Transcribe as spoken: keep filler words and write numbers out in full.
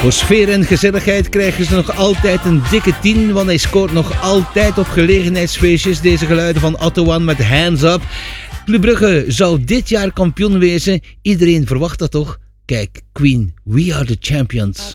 Voor sfeer en gezelligheid krijgen ze nog altijd een dikke tien, want hij scoort nog altijd op gelegenheidsfeestjes. Deze geluiden van Otto met Hands Up. Club Brugge zou dit jaar kampioen wezen. Iedereen verwacht dat toch? Kijk, Queen, we are the champions.